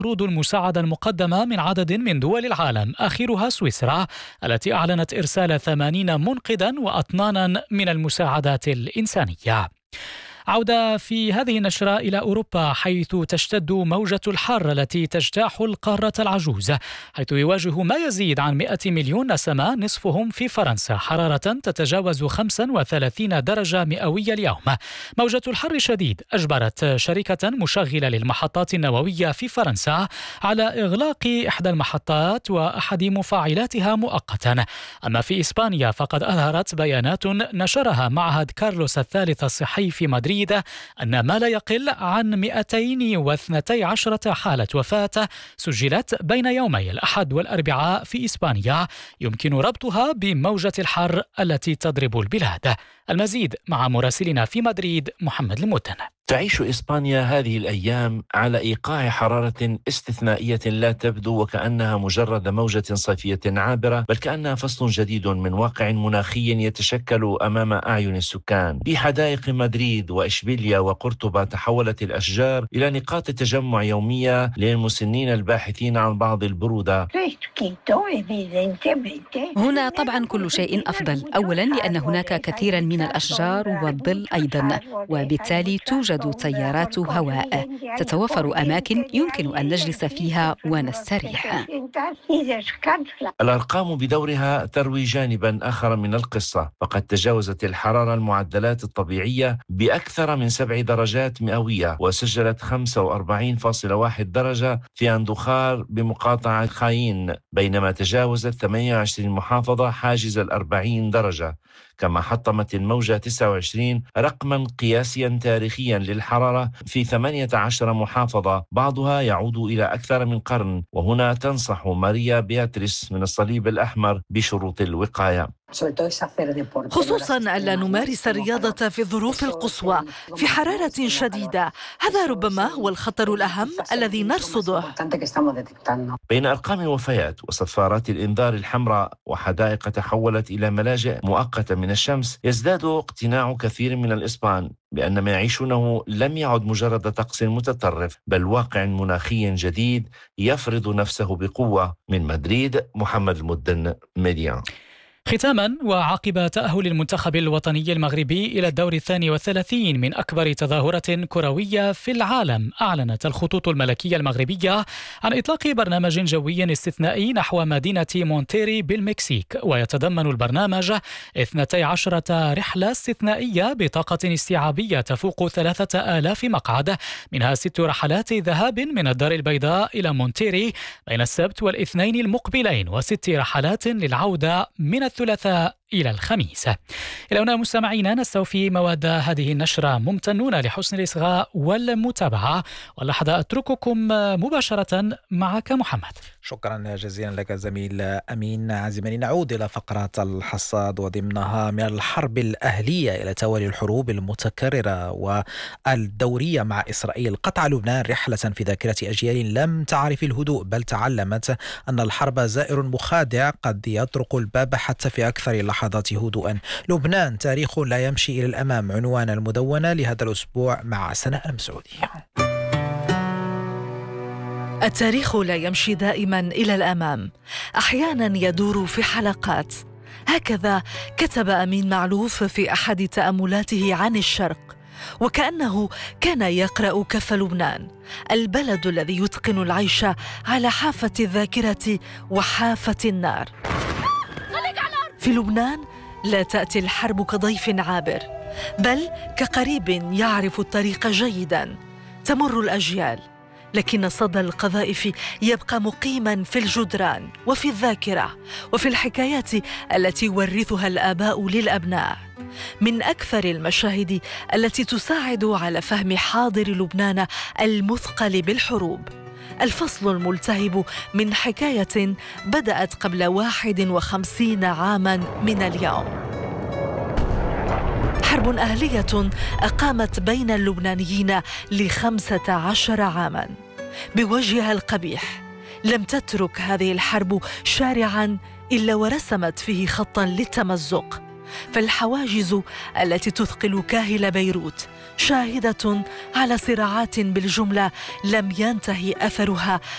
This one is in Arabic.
عروض المساعدة المقدمة من عدد من دول العالم، آخرها سويسرا التي أعلنت إرسال 80 منقذا وأطنانا من المساعدات الإنسانية. عودة في هذه النشرة إلى أوروبا، حيث تشتد موجة الحر التي تجتاح القارة العجوز، حيث يواجه ما يزيد عن 100 مليون نسمة، نصفهم في فرنسا، حرارة تتجاوز 35 درجة مئوية اليوم. موجة الحر الشديد أجبرت شركة مشغلة للمحطات النووية في فرنسا على إغلاق إحدى المحطات وأحد مفاعلاتها مؤقتا. أما في إسبانيا فقد أظهرت بيانات نشرها معهد كارلوس الثالث الصحي في مدريد أن ما لا يقل عن 212 حالة وفاة سجلت بين يومي الأحد والأربعاء في إسبانيا، يمكن ربطها بموجة الحر التي تضرب البلاد. المزيد مع مراسلنا في مدريد محمد المدن. تعيش إسبانيا هذه الأيام على إيقاع حرارة استثنائية لا تبدو وكأنها مجرد موجة صيفية عابرة، بل كأنها فصل جديد من واقع مناخي يتشكل أمام أعين السكان. في حدائق مدريد وإشبيليا وقرطبة تحولت الأشجار إلى نقاط تجمع يومية للمسنين الباحثين عن بعض البرودة. هنا طبعا كل شيء أفضل، أولا لأن هناك كثيرا من الأشجار والظل أيضا، وبالتالي توجد تيارات هواء، تتوفر أماكن يمكن أن نجلس فيها ونستريح. الأرقام بدورها تروي جانبا آخر من القصة، فقد تجاوزت الحرارة المعدلات الطبيعية بأكثر من 7 درجات مئوية، وسجلت 45.1 درجة في أندوخار بمقاطعة خاين، بينما تجاوزت 28 محافظة حاجز 40 درجة. كما حطمت الموجة 29 رقما قياسيا تاريخيا للحرارة في 18 محافظة، بعضها يعود إلى أكثر من قرن. وهنا تنصح ماريا بياتريس من الصليب الأحمر بشروط الوقاية، خصوصا ألا نمارس الرياضة في الظروف القصوى في حرارة شديدة. هذا ربما هو الخطر الأهم الذي نرصده. بين أرقام الوفيات وصفارات الإنذار الحمراء وحدائق تحولت إلى ملاجئ مؤقتة من الشمس، يزداد اقتناع كثير من الإسبان بأن ما يعيشونه لم يعد مجرد طقس متطرف، بل واقع مناخي جديد يفرض نفسه بقوة. من مدريد محمد المدن، ميديا. ختاما، وعقب تأهل المنتخب الوطني المغربي إلى الدور 32 من أكبر تظاهرة كروية في العالم، أعلنت الخطوط الملكية المغربية عن إطلاق برنامج جوي استثنائي نحو مدينة مونتيري بالمكسيك، ويتضمن البرنامج 12 رحلة استثنائية بطاقة استيعابية تفوق 3000 مقعد، منها 6 رحلات ذهاب من الدار البيضاء إلى مونتيري بين السبت والاثنين المقبلين، و6 رحلات للعودة من الثلاثاء إلى الخميس. إلى هنا مستمعينا نستوفي مواد هذه النشرة، ممتنون لحسن الإصغاء والمتابعة، واللحظة أترككم مباشرة معك محمد. شكرا جزيلا لك زميل أمين عزماني. نعود إلى فقرة الحصاد وضمنها من الحرب الأهلية إلى توالي الحروب المتكررة والدورية مع إسرائيل. قطع لبنان رحلة في ذاكرة أجيال لم تعرف الهدوء، بل تعلمت أن الحرب زائر مخادع قد يطرق الباب حتى في أكثر لحظات هدوءا. لبنان تاريخ لا يمشي إلى الأمام، عنوان المدونة لهذا الأسبوع مع سناء المسعودي. التاريخ لا يمشي دائما إلى الأمام، أحيانا يدور في حلقات. هكذا كتب أمين معلوف في أحد تأملاته عن الشرق، وكأنه كان يقرأ كف لبنان، البلد الذي يتقن العيش على حافة الذاكرة وحافة النار. في لبنان لا تأتي الحرب كضيف عابر، بل كقريب يعرف الطريق جيدا. تمر الأجيال، لكن صدى القذائف يبقى مقيما في الجدران وفي الذاكرة وفي الحكايات التي يورثها الآباء للأبناء. من أكثر المشاهد التي تساعد على فهم حاضر لبنان المثقل بالحروب الفصل الملتهب من حكاية بدأت قبل 51 عاما من اليوم. حرب أهلية أقامت بين اللبنانيين ل15 عاما بوجهها القبيح. لم تترك هذه الحرب شارعا إلا ورسمت فيه خطا للتمزق، فالحواجز التي تثقل كاهل بيروت شاهدة على صراعات بالجملة لم ينتهي أثرها